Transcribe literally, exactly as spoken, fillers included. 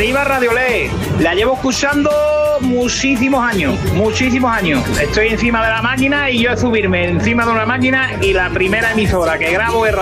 Arriba Radiolé, la llevo escuchando muchísimos años, muchísimos años. Estoy encima de la máquina y yo es subirme encima de una máquina y la primera emisora que grabo es